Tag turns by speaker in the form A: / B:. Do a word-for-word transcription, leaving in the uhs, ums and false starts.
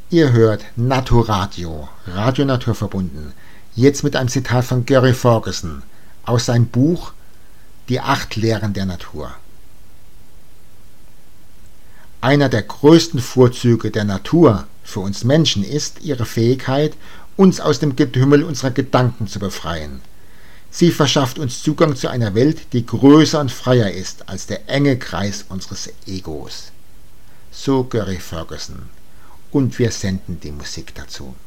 A: Ihr hört Naturadio, Radio Naturverbunden, jetzt mit einem Zitat von Gary Ferguson aus seinem Buch Die acht Lehren der Natur. Einer der größten Vorzüge der Natur für uns Menschen ist ihre Fähigkeit, uns aus dem Getümmel unserer Gedanken zu befreien. Sie verschafft uns Zugang zu einer Welt, die größer und freier ist als der enge Kreis unseres Egos. So Gary Ferguson. Und wir senden die Musik dazu.